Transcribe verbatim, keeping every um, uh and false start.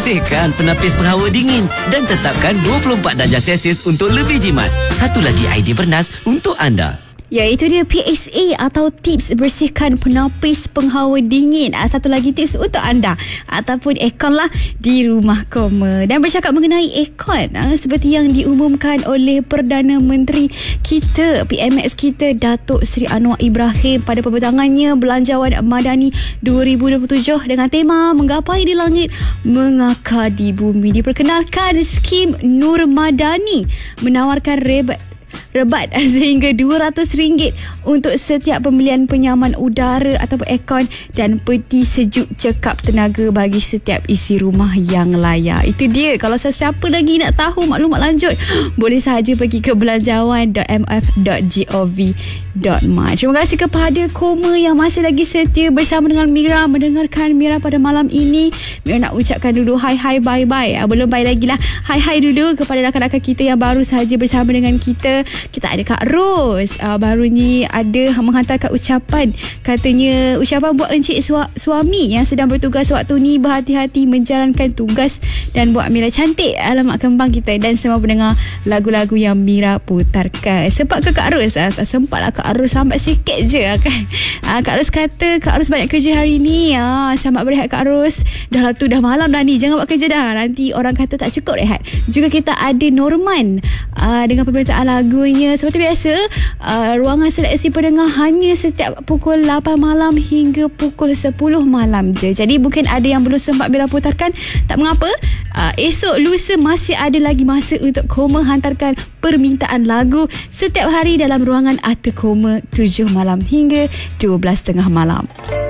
Bersihkan penapis penghawa dingin dan tetapkan dua puluh empat darjah Celsius untuk lebih jimat. Satu lagi idea bernas untuk anda. Ya, itu dia P S A atau tips bersihkan penapis penghawa dingin. Satu lagi tips untuk anda ataupun aircon lah di rumah koma. Dan bercakap mengenai aircon, seperti yang diumumkan oleh Perdana Menteri kita, P M X kita, Datuk Seri Anwar Ibrahim pada pembentangannya Belanjawan Madani dua ribu dua puluh tujuh dengan tema Menggapai di Langit, Mengakar di Bumi. Diperkenalkan skim Nur Madani menawarkan rebat rebat sehingga dua ratus ringgit untuk setiap pembelian penyaman udara ataupun aircon dan peti sejuk cekap tenaga bagi setiap isi rumah yang layak. Itu dia. Kalau sesiapa lagi nak tahu maklumat lanjut, boleh sahaja pergi ke belanjawan dot m f dot gov dot my. Terima kasih kepada Koma yang masih lagi setia bersama dengan Mira mendengarkan Mira pada malam ini. Mira nak ucapkan dulu hai hai bye bye. Belum bye lagi lah. Hai hai dulu kepada rakan-rakan kita yang baru sahaja bersama dengan kita. Kita ada Kak Ros, uh, baru ni ada menghantarkan ucapan. Katanya ucapan buat encik su- suami yang sedang bertugas waktu ni, berhati-hati menjalankan tugas dan buat Mira cantik. Alamak kembang kita dan semua pendengar lagu-lagu yang Mira putarkan. Sempat ke Kak Ros? Uh, sempat lah Kak Ros, lambat sikit je kan. uh, Kak Ros kata Kak Ros banyak kerja hari ni. uh, Selamat berehat Kak Ros. Dah lah tu, dah malam dah ni, jangan buat kerja dah, nanti orang kata tak cukup rehat. Juga kita ada Norman uh, dengan pemberitaan lagu. Seperti biasa, uh, ruangan seleksi pendengar hanya setiap pukul lapan malam hingga pukul sepuluh malam je. Jadi mungkin ada yang belum sempat Mira putarkan, tak mengapa. uh, Esok lusa masih ada lagi masa untuk Koma hantarkan permintaan lagu setiap hari dalam ruangan Arta Koma tujuh malam hingga dua belas tengah malam.